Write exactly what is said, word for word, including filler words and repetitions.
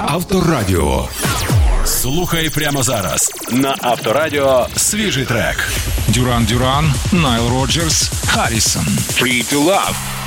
Авторадіо. Слухай прямо зараз на Авторадіо свіжий трек. Дюран Дюран, Найл Роджерс, Харрісон. Free to Love.